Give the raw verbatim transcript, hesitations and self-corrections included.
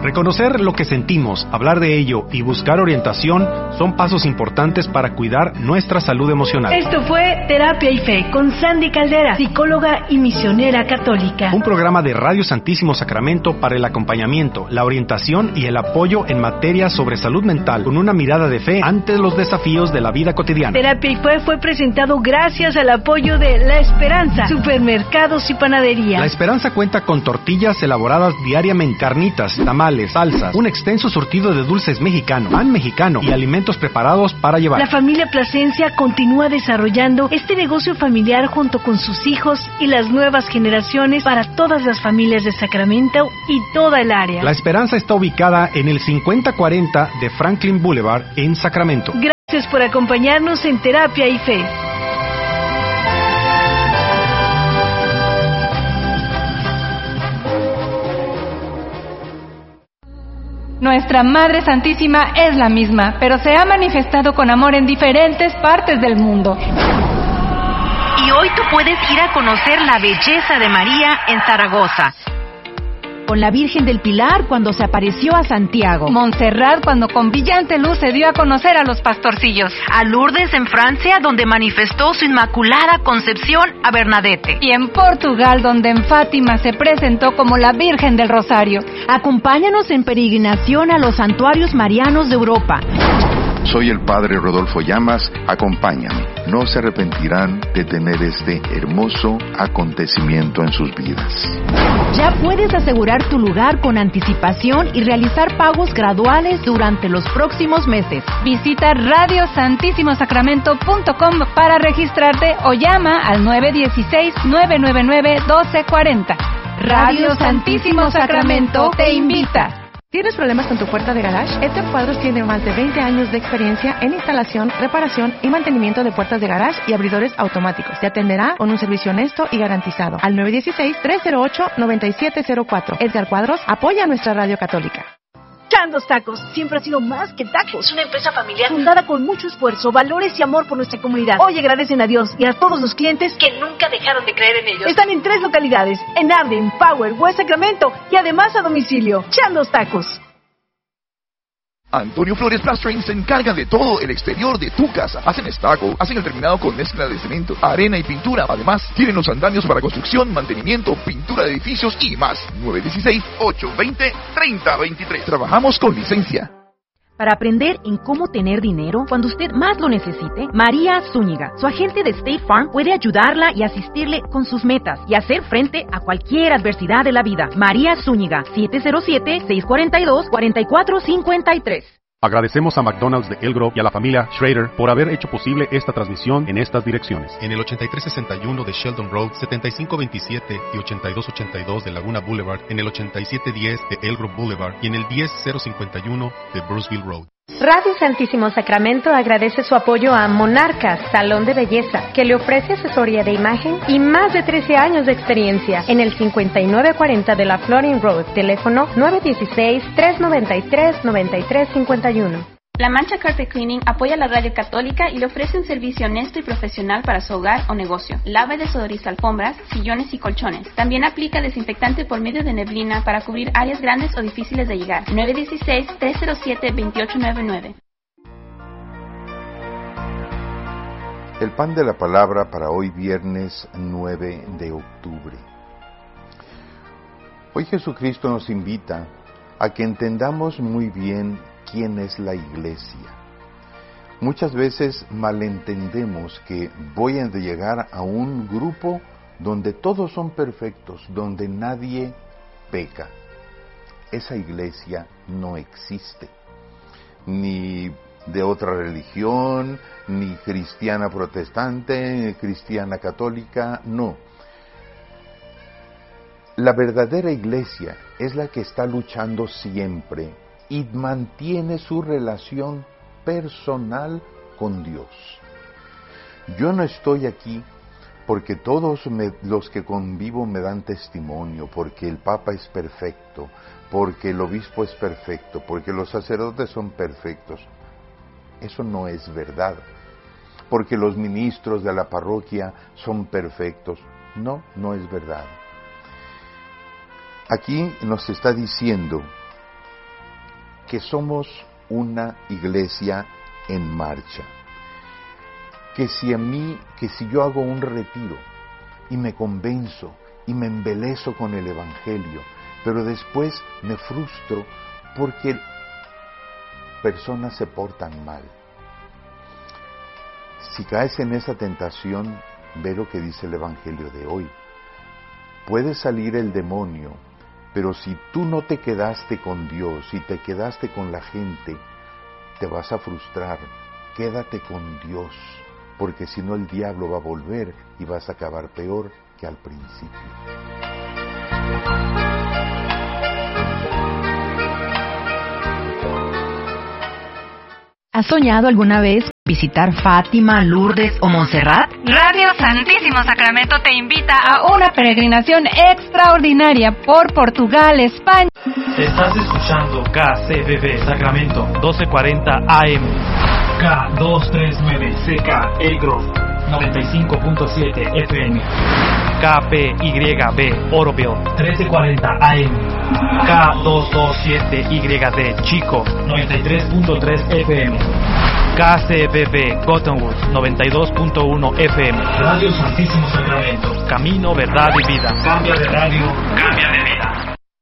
Reconocer lo que sentimos, hablar de ello y buscar orientación son pasos importantes para cuidar nuestra salud emocional. Esto fue Terapia y Fe con Sandy Caldera, psicóloga y misionera católica. Un programa de Radio Santísimo Sacramento para el acompañamiento, la orientación y el apoyo en materia sobre salud mental con una mirada de fe ante los desafíos de la vida cotidiana. Terapia y Fe fue presentado gracias al apoyo de La Esperanza, supermercados y panadería. La Esperanza cuenta con tortillas elaboradas diariamente, carnitas, tamales, salsas, un extenso surtido de dulces mexicanos, pan mexicano y alimentos preparados para llevar. La familia Plasencia continúa desarrollando este negocio familiar junto con sus hijos y las nuevas generaciones para todas las familias de Sacramento y toda el área. La Esperanza está ubicada en el cincuenta cuarenta de Franklin Boulevard en Sacramento. Gracias por acompañarnos en Terapia y Fe. Nuestra Madre Santísima es la misma, pero se ha manifestado con amor en diferentes partes del mundo. Y hoy tú puedes ir a conocer la belleza de María en Zaragoza. Con la Virgen del Pilar cuando se apareció a Santiago. Montserrat cuando con brillante luz se dio a conocer a los pastorcillos. A Lourdes en Francia donde manifestó su inmaculada concepción a Bernadette. Y en Portugal donde en Fátima se presentó como la Virgen del Rosario. Acompáñanos en peregrinación a los santuarios marianos de Europa. Soy el Padre Rodolfo Llamas, acompáñame. No se arrepentirán de tener este hermoso acontecimiento en sus vidas. Ya puedes asegurar tu lugar con anticipación y realizar pagos graduales durante los próximos meses. Visita radio santísimo sacramento punto com para registrarte o llama al nueve uno seis, nueve nueve nueve, uno dos cuatro cero. Radio Santísimo Sacramento te invita. ¿Tienes problemas con tu puerta de garage? Héctor Cuadros tiene más de veinte años de experiencia en instalación, reparación y mantenimiento de puertas de garage y abridores automáticos. Te atenderá con un servicio honesto y garantizado. Al nueve uno seis, tres cero ocho, nueve siete cero cuatro. Edgar Cuadros apoya a nuestra radio católica. Chandos Tacos siempre ha sido más que tacos. Es una empresa familiar fundada con mucho esfuerzo, valores y amor por nuestra comunidad. Hoy agradecen a Dios y a todos los clientes que nunca dejaron de creer en ellos. Están en tres localidades, en Arden, Power, West Sacramento y además a domicilio. Chandos Tacos. Antonio Flores Plastering se encarga de todo el exterior de tu casa. Hacen estaco, hacen el terminado con mezcla de cemento, arena y pintura. Además, tienen los andamios para construcción, mantenimiento, pintura de edificios y más. nueve uno seis, ocho dos cero, tres cero dos tres. Trabajamos con licencia. Para aprender en cómo tener dinero cuando usted más lo necesite, María Zúñiga, su agente de State Farm, puede ayudarla y asistirle con sus metas y hacer frente a cualquier adversidad de la vida. María Zúñiga, siete cero siete, seis cuatro dos, cuatro cuatro cinco tres. Agradecemos a McDonald's de El Grove y a la familia Schrader por haber hecho posible esta transmisión en estas direcciones. En el ochenta y tres sesenta y uno de Sheldon Road, setenta y cinco veintisiete y ochenta y dos ochenta y dos de Laguna Boulevard, en el ochenta y siete diez de El Grove Boulevard y en el diez cero cincuenta y uno de Bruceville Road. Radio Santísimo Sacramento agradece su apoyo a Monarcas, Salón de Belleza, que le ofrece asesoría de imagen y más de trece años de experiencia en el cincuenta y nueve cuarenta de la Florin Road, teléfono nueve uno seis, tres nueve tres, nueve tres cinco uno. La Mancha Carpet Cleaning apoya la radio católica y le ofrece un servicio honesto y profesional para su hogar o negocio. Lava y desodoriza alfombras, sillones y colchones. También aplica desinfectante por medio de neblina para cubrir áreas grandes o difíciles de llegar. nueve uno seis, tres cero siete, dos ocho nueve nueve. El pan de la palabra para hoy viernes nueve de octubre. Hoy Jesucristo nos invita a que entendamos muy bien quién es la iglesia. Muchas veces malentendemos que voy a llegar a un grupo donde todos son perfectos, donde nadie peca. Esa iglesia no existe, ni de otra religión, ni cristiana protestante, ni cristiana católica, no. La verdadera iglesia es la que está luchando siempre y mantiene su relación personal con Dios. Yo no estoy aquí porque todos me, los que convivo me dan testimonio, porque el Papa es perfecto, porque el obispo es perfecto, porque los sacerdotes son perfectos. Eso no es verdad. Porque los ministros de la parroquia son perfectos. No, no es verdad. Aquí nos está diciendo que somos una iglesia en marcha. Que si a mí, que si yo hago un retiro y me convenzo y me embelezo con el Evangelio, pero después me frustro porque personas se portan mal. Si caes en esa tentación, ve lo que dice el Evangelio de hoy. Puede salir el demonio, pero si tú no te quedaste con Dios, si te quedaste con la gente, te vas a frustrar. Quédate con Dios, porque si no el diablo va a volver y vas a acabar peor que al principio. ¿Has soñado alguna vez visitar Fátima, Lourdes o Montserrat? Radio Santísimo Sacramento te invita a una peregrinación extraordinaria por Portugal, España. Estás escuchando K C B B Sacramento doce cuarenta A M, K doscientos treinta y nueve C K El Grove noventa y cinco punto siete F M, K P Y B Oroville trece cuarenta A M, K doscientos veintisiete Y D Chico noventa y tres punto tres F M, K C B B Cottonwood noventa y dos punto uno F M. Radio Santísimo Sacramento. Camino, verdad y vida. Cambia de radio, cambia de vida.